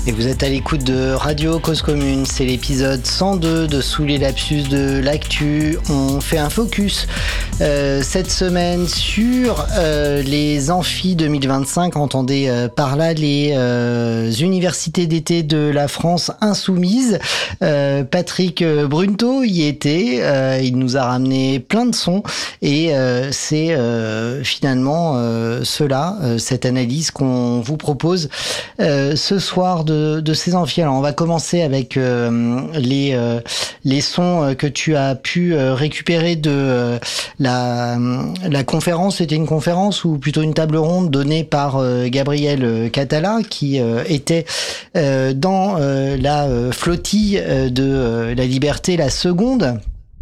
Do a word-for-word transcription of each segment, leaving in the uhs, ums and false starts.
Et vous êtes à l'écoute de Radio Cause Commune, c'est l'épisode cent deux de Sous les lapsus de l'actu. On fait un focus euh, cette semaine sur euh, les amphis deux mille vingt-cinq, entendez euh, par là les euh, universités d'été de la France insoumise. Euh, Patrick Brunto y était, euh, il nous a ramené plein de sons et euh, c'est euh, finalement euh, cela, euh, cette analyse qu'on vous propose euh, ce soir de de ces amphis. Alors on va commencer avec euh, les euh, les sons que tu as pu euh, récupérer de euh, la la conférence. C'était une conférence ou plutôt une table ronde donnée par euh, Gabriel Catala qui euh, était euh, dans euh, la euh, flottille euh, de euh, la liberté, la seconde,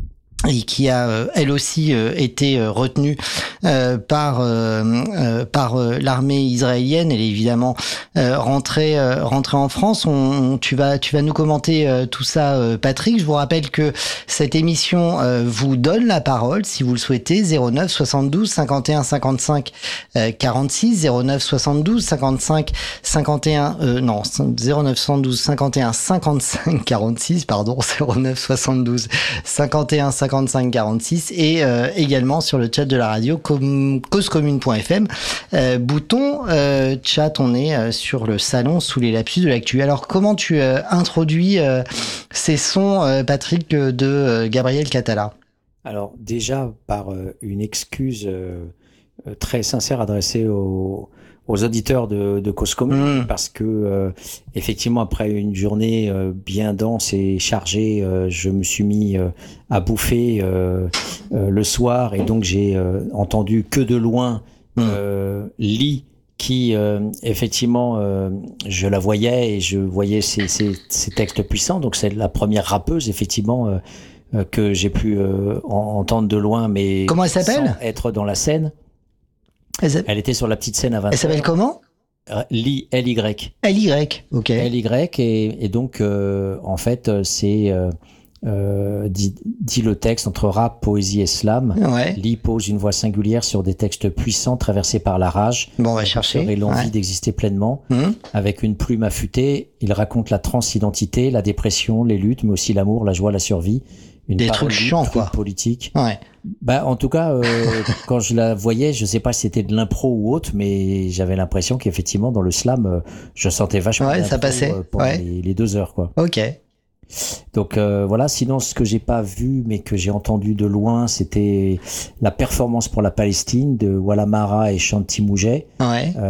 et qui a euh, elle aussi euh, été euh, retenue euh, par euh, euh, par euh, l'armée israélienne. Elle est évidemment euh, rentrée euh, rentrée en France. On, on, tu vas tu vas nous commenter euh, tout ça, euh, Patrick. Je vous rappelle que cette émission euh, vous donne la parole si vous le souhaitez. zéro neuf soixante-douze cinquante et un cinquante-cinq quarante-six zéro neuf soixante-douze cinquante-cinq cinquante et un euh, non zéro neuf soixante-douze cinquante et un cinquante-cinq quarante-six pardon zéro neuf soixante-douze cinquante et un cinquante-cinq quarante-six et euh, également sur le chat de la radio com- causecommune point f m, euh, bouton euh, chat. On est euh, sur le salon Sous les lapsus de l'actu. Alors comment tu euh, introduis euh, ces sons, euh, Patrick, de euh, Gabriel Catala? Alors déjà par euh, une excuse euh, très sincère adressée aux aux auditeurs de, de Cause Commune, mmh. parce que euh, effectivement après une journée euh, bien dense et chargée, euh, je me suis mis euh, à bouffer euh, euh, le soir et donc j'ai euh, entendu que de loin euh, mmh. Lee qui euh, effectivement euh, je la voyais et je voyais ses, ses, ses textes puissants. Donc c'est la première rappeuse effectivement euh, euh, que j'ai pu euh, en, entendre de loin, mais comment elle s'appelle? Sans être dans la scène. Elle, elle était sur la petite scène à vingt heures. Elle s'appelle comment? Li, L Y. L Y, ok. L Y, et, et donc, euh, en fait, c'est, euh, euh, dit, dit le texte, entre rap, poésie et slam. Ouais. Li pose une voix singulière sur des textes puissants traversés par la rage. Bon, on va chercher. Et l'envie ouais. d'exister pleinement. Mmh. Avec une plume affûtée, il raconte la transidentité, la dépression, les luttes, mais aussi l'amour, la joie, la survie. Une des trucs chiants, quoi. Politique. Ouais. Bah, en tout cas, euh, quand je la voyais, je sais pas si c'était de l'impro ou autre, mais j'avais l'impression qu'effectivement, dans le slam, euh, je sentais vachement ouais, ça passait. Euh, pendant ouais. les, les deux heures, quoi. Ok. Donc, euh, voilà. Sinon, ce que j'ai pas vu, mais que j'ai entendu de loin, c'était la performance pour la Palestine de Walla Mara et Chanty Mouget. Ouais. Euh,